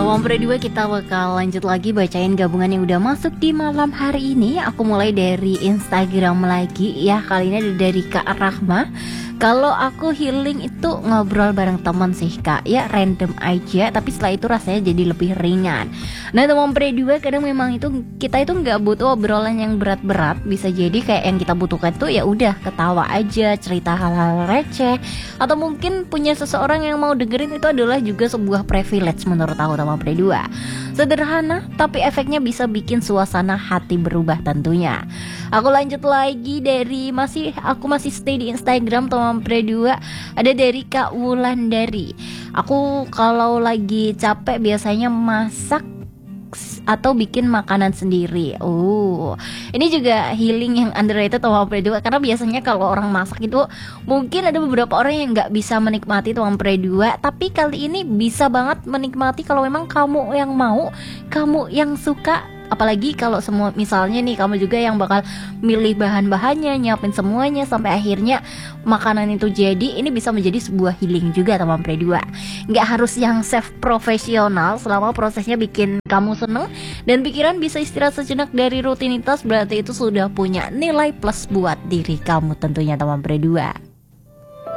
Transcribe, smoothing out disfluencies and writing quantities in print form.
Teman Pre 2, kita bakal lanjut lagi bacain gabungan yang udah masuk di malam hari ini. Aku mulai dari Instagram lagi ya. Kali ini ada dari Kak Rahma. Kalau aku healing itu ngobrol bareng teman sih Kak, ya random aja, tapi setelah itu rasanya jadi lebih ringan. Nah teman Pre 2, kadang memang itu kita itu nggak butuh obrolan yang berat-berat. Bisa jadi kayak yang kita butuhkan tuh ya udah ketawa aja, cerita hal-hal receh, atau mungkin punya seseorang yang mau dengerin itu adalah juga sebuah privilege menurut aku teman Pre 2. Sederhana tapi efeknya bisa bikin suasana hati berubah tentunya. Aku lanjut lagi dari aku masih stay di Instagram teman Pre 2. Ada dari Kak Wulandari. Aku kalau lagi capek biasanya masak atau bikin makanan sendiri. Ini juga healing yang underrated teman Pre 2, karena biasanya kalau orang masak itu mungkin ada beberapa orang yang nggak bisa menikmati teman Pre 2, tapi kali ini bisa banget menikmati kalau memang kamu yang mau, kamu yang suka. Apalagi kalau semua misalnya nih kamu juga yang bakal milih bahan-bahannya, nyiapin semuanya sampai akhirnya makanan itu jadi. Ini bisa menjadi sebuah healing juga teman Pre 2. Nggak harus yang chef profesional, selama prosesnya bikin kamu seneng dan pikiran bisa istirahat sejenak dari rutinitas, berarti itu sudah punya nilai plus buat diri kamu tentunya teman Pre 2.